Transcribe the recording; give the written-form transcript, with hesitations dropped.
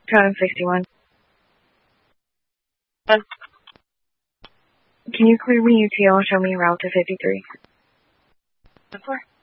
Code 61. Can Can you clear me UTL and show me a route to 53? Before.